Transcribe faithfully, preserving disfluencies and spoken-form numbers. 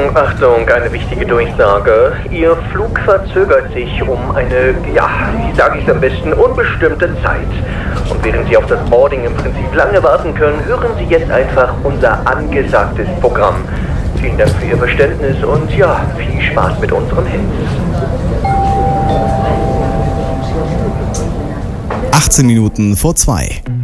Achtung, Achtung, eine wichtige Durchsage. Ihr Flug verzögert sich um eine, ja, wie sage ich es am besten, unbestimmte Zeit. Und während Sie auf das Boarding im Prinzip lange warten können, hören Sie jetzt einfach unser angesagtes Programm. Vielen Dank für Ihr Verständnis und ja, viel Spaß mit unserem Hit. achtzehn Minuten vor zwei.